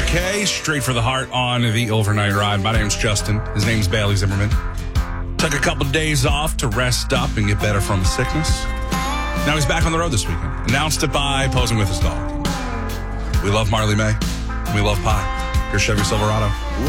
KRK, straight for the heart on the overnight ride. My name's Justin. His name's Bailey Zimmerman. Took a couple days off to rest up and get better from his sickness. Now he's back on the road this weekend. Announced it by posing with his dog. We love Marley May. We love pie. Here's Chevy Silverado.